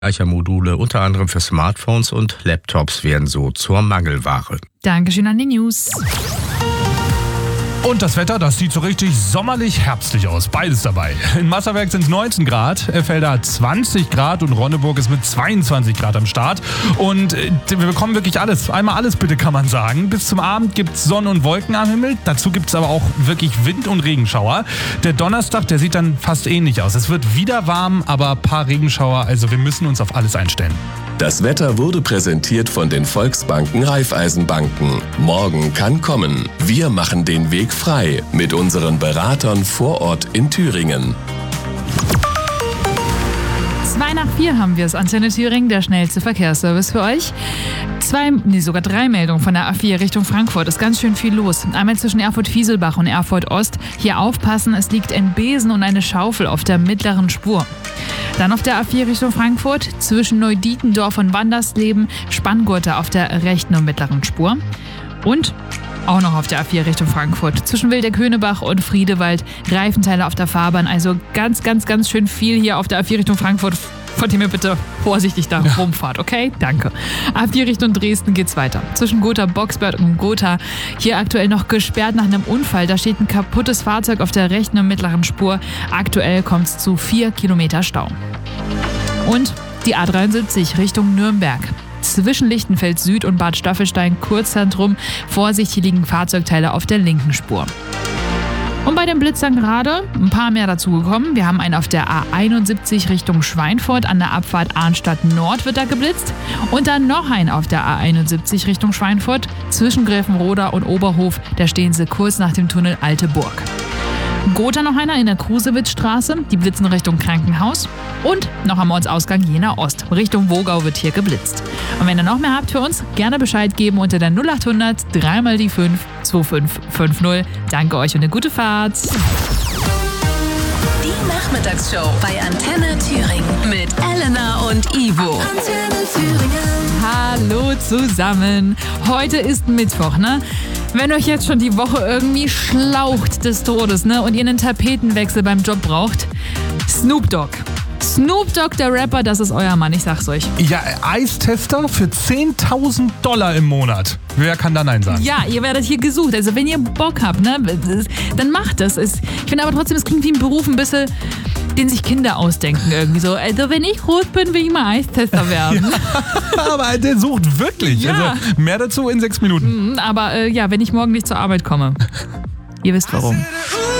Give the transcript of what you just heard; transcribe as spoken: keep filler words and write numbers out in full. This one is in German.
Speichermodule unter anderem für Smartphones und Laptops werden so zur Mangelware. Dankeschön an die News. Und das Wetter, das sieht so richtig sommerlich herbstlich aus. Beides dabei. In Masserberg sind es neunzehn Grad, Elfelder zwanzig Grad und Ronneburg ist mit zweiundzwanzig Grad am Start. Und wir bekommen wirklich alles. Einmal alles bitte, kann man sagen. Bis zum Abend gibt es Sonne und Wolken am Himmel. Dazu gibt es aber auch wirklich Wind- und Regenschauer. Der Donnerstag, der sieht dann fast ähnlich aus. Es wird wieder warm, aber ein paar Regenschauer. Also wir müssen uns auf alles einstellen. Das Wetter wurde präsentiert von den Volksbanken Raiffeisenbanken. Morgen kann kommen. Wir machen den Weg frei mit unseren Beratern vor Ort in Thüringen. Zwei nach vier haben wir es. Antenne Thüringen, der schnellste Verkehrsservice für euch. Zwei, nee, sogar drei Meldungen von der A vier Richtung Frankfurt. Ist ganz schön viel los. Einmal zwischen Erfurt-Fieselbach und Erfurt-Ost. Hier aufpassen, es liegt ein Besen und eine Schaufel auf der mittleren Spur. Dann auf der A vier Richtung Frankfurt, zwischen Neudietendorf und Wandersleben, Spanngurte auf der rechten und mittleren Spur. Und auch noch auf der A vier Richtung Frankfurt, zwischen Wildeck-Höhnebach und Friedewald, Reifenteile auf der Fahrbahn. Also ganz, ganz, ganz schön viel hier auf der A vier Richtung Frankfurt. Von dem ihr bitte vorsichtig da Ja. rumfahrt, okay? Danke. A vier Richtung Dresden geht's weiter. Zwischen Gotha-Boxberg und Gotha. Hier aktuell noch gesperrt nach einem Unfall. Da steht ein kaputtes Fahrzeug auf der rechten und mittleren Spur. Aktuell kommt's zu vier Kilometer Stau. Und die A dreiundsiebzig Richtung Nürnberg. Zwischen Lichtenfeld Süd und Bad Staffelstein Kurzzentrum. Vorsicht, hier liegen Fahrzeugteile auf der linken Spur. Und bei den Blitzern gerade ein paar mehr dazugekommen. Wir haben einen auf der A einundsiebzig Richtung Schweinfurt. An der Abfahrt Arnstadt Nord wird da geblitzt. Und dann noch einen auf der A einundsiebzig Richtung Schweinfurt. Zwischen Gräfenroda und Oberhof. Da stehen sie kurz nach dem Tunnel Alte Burg. Gotha noch einer in der Krusewitzstraße. Die blitzen Richtung Krankenhaus. Und noch am Ortsausgang Jena Ost. Richtung Wogau wird hier geblitzt. Und wenn ihr noch mehr habt für uns, gerne Bescheid geben unter der null acht hundert drei mal die fünf zwei fünf fünf null. Danke euch und eine gute Fahrt. Die Nachmittagsshow bei Antenne Thüringen mit Elena und Ivo. Antenne Thüringen. Hallo zusammen. Heute ist Mittwoch, ne? Wenn euch jetzt schon die Woche irgendwie schlaucht des Todes, ne? Und ihr einen Tapetenwechsel beim Job braucht, Snoop Dogg. Snoop Dogg, der Rapper, das ist euer Mann, ich sag's euch. Ja, Eistester für zehntausend Dollar im Monat. Wer kann da Nein sagen? Ja, ihr werdet hier gesucht. Also wenn ihr Bock habt, ne, dann macht das. Ich finde aber trotzdem, es klingt wie ein Beruf ein bisschen, den sich Kinder ausdenken irgendwie so. Also wenn ich groß bin, will ich mal Eistester werden. Ja, aber der sucht wirklich. Ja. Also mehr dazu in sechs Minuten. Aber äh, ja, wenn ich morgen nicht zur Arbeit komme. Ihr wisst warum.